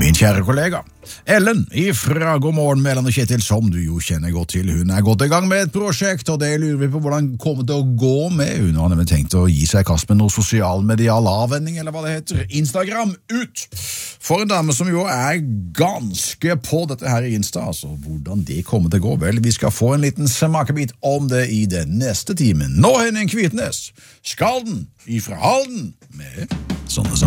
Min kjære kollega, Ellen ifra God morgen med Ellen og Kjetil, som du jo kjenner godt til. Hun godt i gang med et prosjekt, og det lurer vi på hvordan det kommer til å gå med. Hun har nemlig tenkt å gi seg i kast med noe sosialmedial avvenning, eller hva det heter, Instagram ut. For en dame som jo ganske på dette her i Insta, altså hvordan det kommer til å gå. Vel, vi skal få en liten smakebit om det i den neste timen. Nå Henning Kvitnes, Skalden ifra Halden, med sånne som